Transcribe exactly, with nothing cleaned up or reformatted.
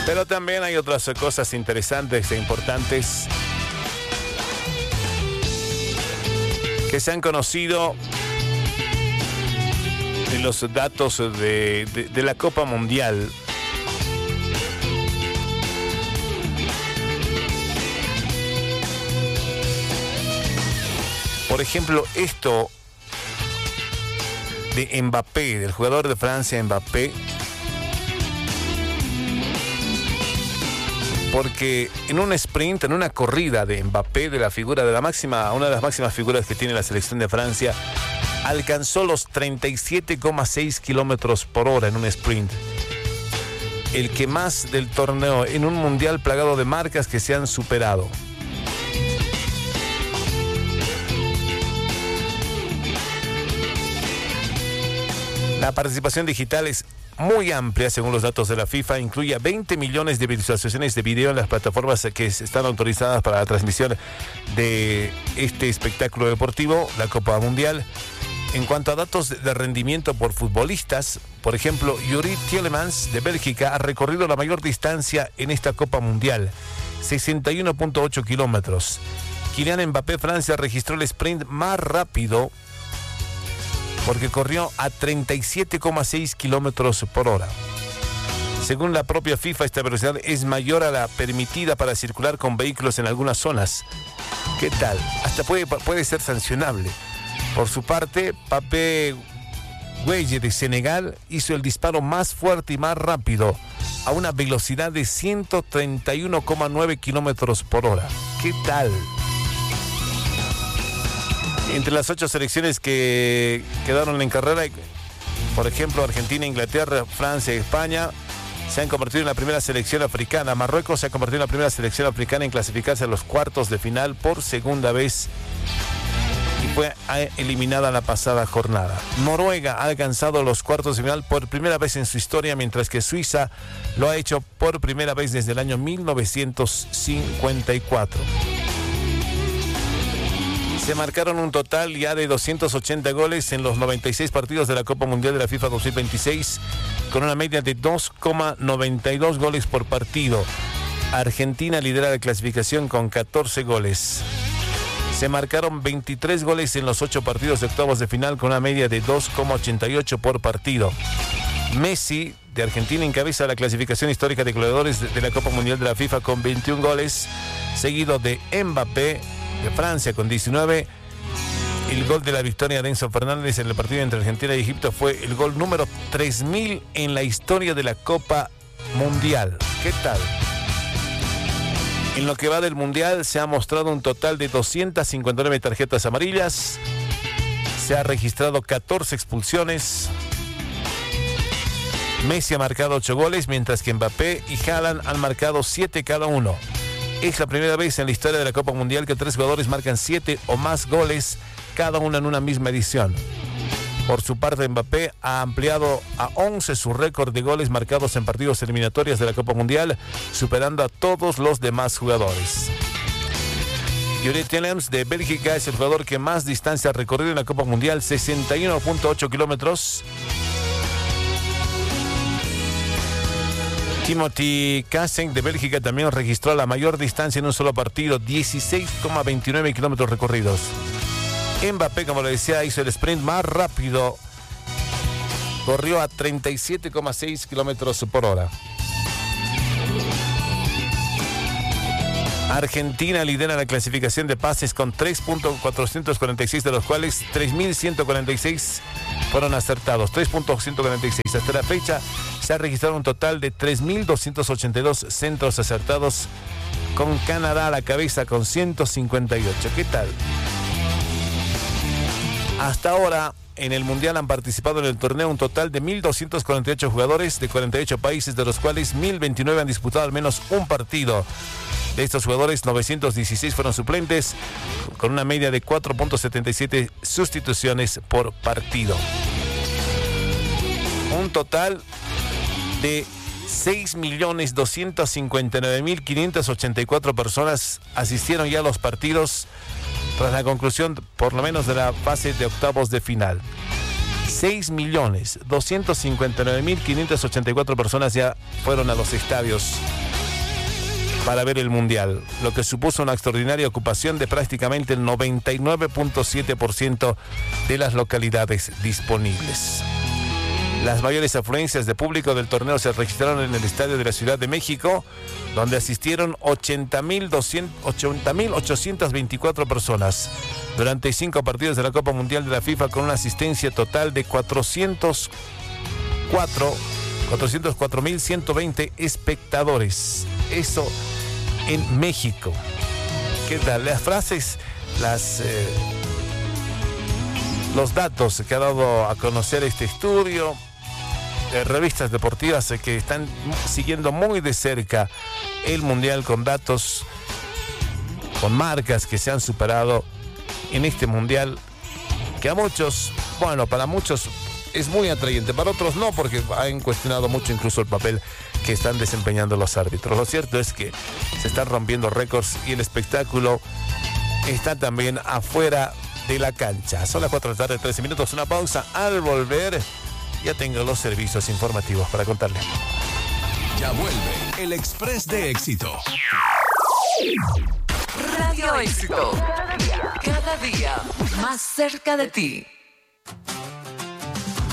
Pero también hay otras cosas interesantes e importantes que se han conocido de los datos de, de, de la Copa Mundial. Por ejemplo, esto de Mbappé, del jugador de Francia Mbappé, porque en un sprint, en una corrida de Mbappé, de la figura de la máxima, una de las máximas figuras que tiene la selección de Francia, alcanzó los treinta y siete coma seis kilómetros por hora en un sprint. El que más del torneo en un mundial plagado de marcas que se han superado. La participación digital es muy amplia, según los datos de la FIFA. Incluye veinte millones de visualizaciones de video en las plataformas que están autorizadas para la transmisión de este espectáculo deportivo, la Copa Mundial. En cuanto a datos de rendimiento por futbolistas, por ejemplo, Yuri Tielemans de Bélgica ha recorrido la mayor distancia en esta Copa Mundial, sesenta y uno punto ocho kilómetros. Kylian Mbappé, Francia, registró el sprint más rápido porque corrió a treinta y siete coma seis kilómetros por hora. Según la propia FIFA, esta velocidad es mayor a la permitida para circular con vehículos en algunas zonas. ¿Qué tal? Hasta puede, puede ser sancionable. Por su parte, Pape Gueye de Senegal hizo el disparo más fuerte y más rápido a una velocidad de ciento treinta y uno coma nueve kilómetros por hora. ¿Qué tal? Entre las ocho selecciones que quedaron en carrera, por ejemplo, Argentina, Inglaterra, Francia y España, se han convertido en la primera selección africana. Marruecos se ha convertido en la primera selección africana en clasificarse a los cuartos de final por segunda vez y fue eliminada la pasada jornada. Noruega ha alcanzado los cuartos de final por primera vez en su historia, mientras que Suiza lo ha hecho por primera vez desde el año mil novecientos cincuenta y cuatro. Se marcaron un total ya de doscientos ochenta goles en los noventa y seis partidos de la Copa Mundial de la FIFA dos mil veintiséis, con una media de dos coma noventa y dos goles por partido. Argentina lidera la clasificación con catorce goles. Se marcaron veintitrés goles en los ocho partidos de octavos de final, con una media de dos coma ochenta y ocho por partido. Messi, de Argentina, encabeza la clasificación histórica de goleadores de la Copa Mundial de la FIFA con veintiún goles, seguido de Mbappé, de Francia, con diecinueve. El gol de la victoria de Enzo Fernández en el partido entre Argentina y Egipto fue el gol número tres mil en la historia de la Copa Mundial. ¿Qué tal? En lo que va del Mundial se ha mostrado un total de doscientas cincuenta y nueve tarjetas amarillas. Se ha registrado catorce expulsiones. Messi ha marcado ocho goles, mientras que Mbappé y Haaland han marcado siete cada uno. Es la primera vez en la historia de la Copa Mundial que tres jugadores marcan siete o más goles cada uno en una misma edición. Por su parte, Mbappé ha ampliado a once su récord de goles marcados en partidos eliminatorios de la Copa Mundial, superando a todos los demás jugadores. Yuri Tielemans de Bélgica es el jugador que más distancia ha recorrido en la Copa Mundial, sesenta y uno punto ocho kilómetros. Timothy Kassen de Bélgica también registró la mayor distancia en un solo partido, dieciséis coma veintinueve kilómetros recorridos. Mbappé, como le decía, hizo el sprint más rápido, corrió a treinta y siete coma seis kilómetros por hora. Argentina lidera la clasificación de pases con tres punto cuatrocientos cuarenta y seis, de los cuales tres mil ciento cuarenta y seis fueron acertados. tres punto ciento cuarenta y seis. Hasta la fecha se ha registrado un total de tres mil doscientos ochenta y dos centros acertados, con Canadá a la cabeza con ciento cincuenta y ocho. ¿Qué tal? Hasta ahora, en el Mundial han participado en el torneo un total de mil doscientos cuarenta y ocho jugadores de cuarenta y ocho países, de los cuales mil veintinueve han disputado al menos un partido. De estos jugadores, novecientos dieciséis fueron suplentes, con una media de cuatro punto setenta y siete sustituciones por partido. Un total de seis millones doscientos cincuenta y nueve mil quinientas ochenta y cuatro personas asistieron ya a los partidos tras la conclusión, por lo menos, de la fase de octavos de final. seis millones doscientos cincuenta y nueve mil quinientas ochenta y cuatro personas ya fueron a los estadios para ver el Mundial, lo que supuso una extraordinaria ocupación de prácticamente el noventa y nueve punto siete por ciento de las localidades disponibles. Las mayores afluencias de público del torneo se registraron en el estadio de la Ciudad de México, donde asistieron ochenta mil ochocientas veinticuatro personas durante cinco partidos de la Copa Mundial de la FIFA, con una asistencia total de cuatrocientos cuatro mil ciento veinte espectadores. Eso en México. ¿Qué tal? Las frases, las... Eh, los datos que ha dado a conocer este estudio, eh, revistas deportivas eh, que están siguiendo muy de cerca el Mundial, con datos, con marcas que se han superado en este Mundial, que a muchos, bueno, para muchos es muy atrayente, para otros no, porque han cuestionado mucho incluso el papel que están desempeñando los árbitros. Lo cierto es que se están rompiendo récords y el espectáculo está también afuera de la cancha. Son las cuatro de la tarde, trece minutos, una pausa. Al volver ya tengo los servicios informativos para contarle. Ya vuelve el Express de Éxito. Radio Éxito, cada día más cerca de ti.